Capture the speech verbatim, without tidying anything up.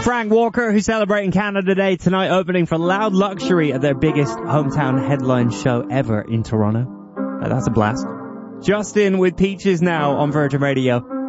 Frank Walker, who's celebrating Canada Day tonight, opening for Loud Luxury at their biggest hometown headline show ever in Toronto. Uh, that's a blast. Justin with Peaches now on Virgin Radio.